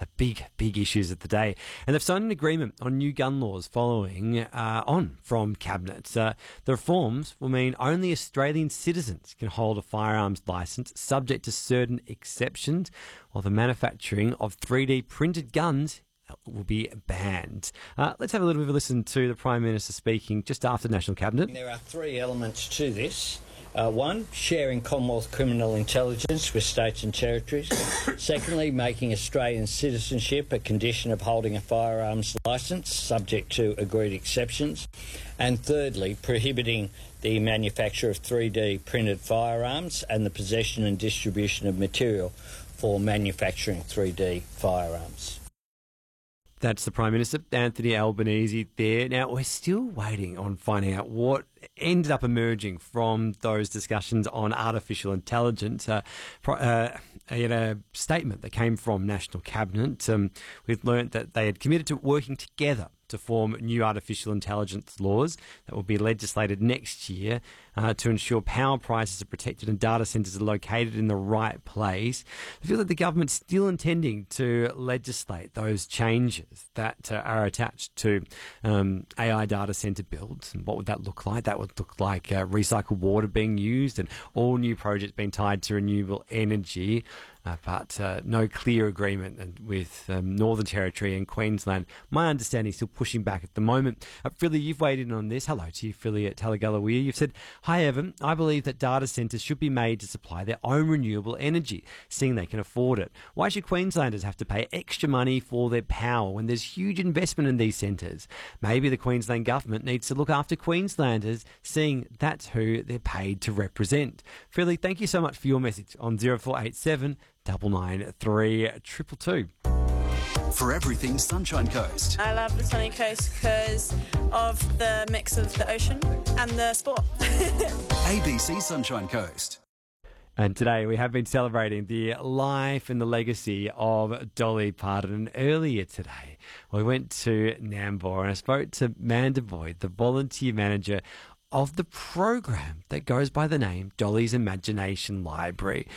big issues of the day. And they've signed an agreement on new gun laws following on from Cabinet. The reforms will mean only Australian citizens can hold a firearms licence, subject to certain exceptions, while the manufacturing of 3D printed guns will be banned. Let's have a little bit of a listen to the Prime Minister speaking just after National Cabinet. There are three elements to this. One, sharing Commonwealth criminal intelligence with states and territories. Secondly, making Australian citizenship a condition of holding a firearms licence, subject to agreed exceptions. And thirdly, prohibiting the manufacture of 3D printed firearms and the possession and distribution of material for manufacturing 3D firearms. That's the Prime Minister, Anthony Albanese there. Now, we're still waiting on finding out what ended up emerging from those discussions on artificial intelligence. In a statement that came from National Cabinet, we've learnt that they had committed to working together to form new artificial intelligence laws that will be legislated next year to ensure power prices are protected and data centres are located in the right place. I feel that the government's still intending to legislate those changes that are attached to AI data centre builds. And what would that look like? That would look like recycled water being used and all new projects being tied to renewable energy. But no clear agreement with Northern Territory and Queensland. My understanding is still pushing back at the moment. Philly, you've weighed in on this. Hello to you, Philly at Talagallawea. You've said, "Hi, Evan. I believe that data centres should be made to supply their own renewable energy, seeing they can afford it. Why should Queenslanders have to pay extra money for their power when there's huge investment in these centres? Maybe the Queensland government needs to look after Queenslanders, seeing that's who they're paid to represent." Philly, thank you so much for your message on 0487 993 222. For everything Sunshine Coast. I love the sunny coast because of the mix of the ocean and the sport. ABC Sunshine Coast. And today we have been celebrating the life and the legacy of Dolly Parton. And earlier today we went to Nambour and I spoke to Manda Boyd, the volunteer manager of the program that goes by the name Dolly's Imagination Library.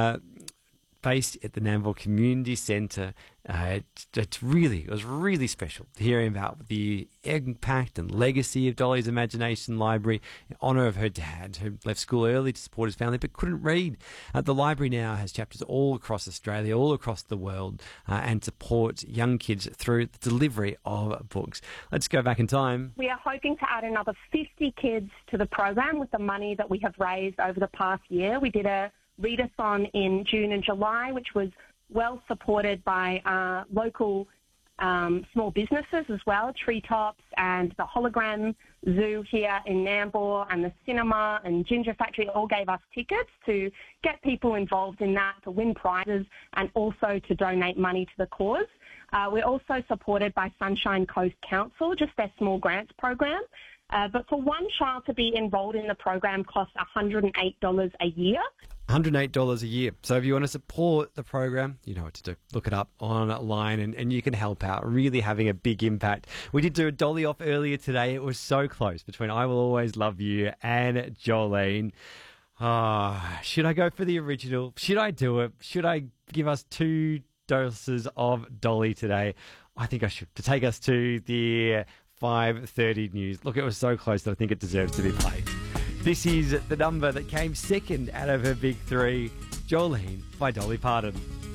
Based at the Nambour Community Centre. It was really special hearing about the impact and legacy of Dolly's Imagination Library in honour of her dad, who left school early to support his family but couldn't read. The library now has chapters all across Australia, all across the world, and supports young kids through the delivery of books. Let's go back in time. We are hoping to add another 50 kids to the program with the money that we have raised over the past year. We did a readathon in June and July, which was well supported by local small businesses as well, Treetops and the Hologram Zoo here in Nambour and the cinema and Ginger Factory all gave us tickets to get people involved in that, to win prizes and also to donate money to the cause. We're also supported by Sunshine Coast Council, just their small grants program. But for one child to be enrolled in the program costs $108 a year. $108 a year. So if you want to support the program, you know what to do. Look it up online and you can help out, really having a big impact. We did do a Dolly off earlier today. It was so close between I Will Always Love You and Jolene. Should I go for the original? Should I do it? Should I give us 2 doses of Dolly today? I think I should, to take us to the 5:30 news. Look, it was so close that I think it deserves to be played. This is the number that came second out of her big 3, Jolene by Dolly Parton.